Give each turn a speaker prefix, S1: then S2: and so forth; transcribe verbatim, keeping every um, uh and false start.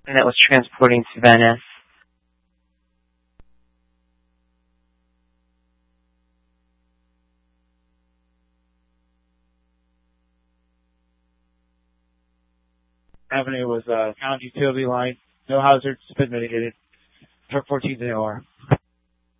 S1: and that was transporting to Venice.
S2: Avenue was a uh, county utility line. No hazards, been mitigated. Truck fourteen, they are.